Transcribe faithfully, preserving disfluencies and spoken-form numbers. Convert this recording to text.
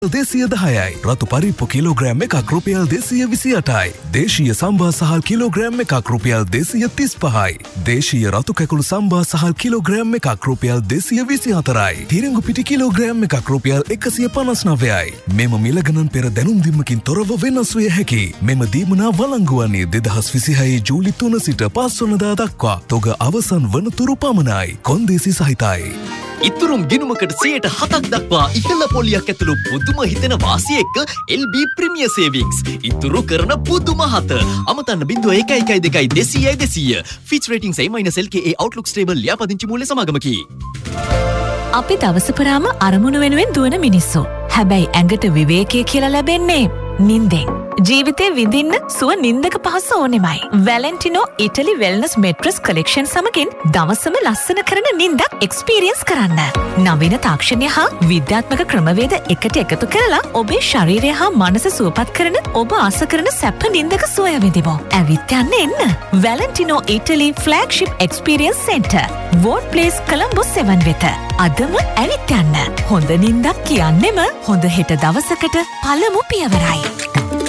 දේශීය දහයයි. රතු පරිප්පු කිලෝග්‍රෑම් එකක් රුපියල් දෙසිය විසි අටයි. දේශීය සම්බා සහල් කිලෝග්‍රෑම් එකක් රුපියල් දෙසිය තිස් පහයි. දේශීය රතු කැකුළු සම්බා සහල් කිලෝග්‍රෑම් එකක් රුපියල් දෙසිය විසි හතරයි. තිරිඟු පිටි කිලෝග්‍රෑම් එකක් රුපියල් එකසිය පනස් නවයයි. මෙම මිල ගණන් පෙර දැනුම් දීමකින් තොරව වෙනස් විය හැකි. මෙම දීමනා වළංගු වන්නේ දෙදහස් විසිහය ජූලි තුන සිට පස් වනදා දක්වා. තොග අවසන් වනතුරු පමණයි. කොන්දේසි සහිතයි. ඉතුරුම් ගිණුමකට සියයට හතක් දක්වා ඉහළ පොලියක් ඇතුළු පුදුම හිතෙන වාසිය එක්ක එල් බී ප්‍රීමියර් සේවිංග්ස්. ඉතුරු කරන පුදුම හත. අමතන්න බිංදුව එකයි එකයි දෙකයි දෙසීයයි දෙසීය. Fitch ratings A- L K A Outlook stable ලියාපදිංචි මූල්‍ය සමාගමකි. අපි දවස පුරාම අරමුණු වෙනුවෙන් දුවන මිනිස්සු. හැබැයි ඇඟට විවේකයේ කියලා ලැබෙන්නේ නිින්දෙන්. ජීවිතේ විඳින්න සුව නිින්දක පහස ඕනෙමයි. වැලෙන්ටිනෝ ඉටලි වෙල්නස් මෙට්‍රස් කලෙක්ෂන් සමගින් දවසම ලස්සන කරන නිින්දක් එක්ස්පීරියන්ස් කරන්න. නවීන තාක්ෂණය හා විද්‍යාත්මක ක්‍රමවේද එකට එකතු කරලා ඔබේ ශරීරය හා මනස සුවපත් කරන ඔබ ආස කරන සැප නිින්දක සුවය විඳිමු. ඇවිත් යන්න එන්න. වැලෙන්ටිනෝ ඉටලි flagship experience centre. Word place කොලම්බෝ seven වෙත. අදම ඇවිත් යන්න. හොඳ නිින්දක් කියන්නෙම හොඳ හෙට දවසකට පළමු පියවරයි.